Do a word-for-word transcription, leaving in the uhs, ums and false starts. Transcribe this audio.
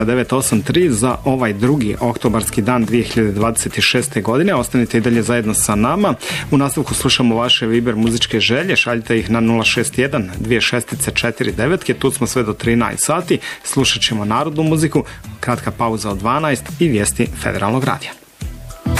devet osam tri za ovaj drugi oktobarski dan dvije hiljade dvadeset šeste. godine. Ostanite i dalje zajedno sa nama. U nastavku slušamo vaše Viber muzičke želje. Šaljite ih na nula šest jedan dvije šest četiri devet. Tu smo sve do trinaest sati. Slušat ćemo narodnu muziku, kratka pauza od dvanaest i vijesti Federalnog radija.